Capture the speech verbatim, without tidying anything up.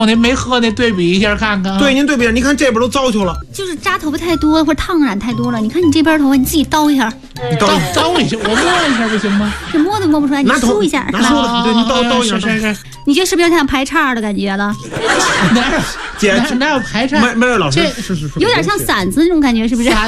那没喝那对比一下看看。 对，您对比一下，你看这边都糟球了， 就是扎头发太多或者烫染太多了。你看你这边头发，你自己叨一下， 叨叨一下，我摸一下不行吗？ 这摸都摸不出来，你梳一下， 拿梳子，对，你叨叨一下， 是是。 你这是不是有点像排叉的感觉了？ 哪有姐， 哪有排叉？ 没没有老师， 这是是是， 有点像伞子那种感觉，是不是？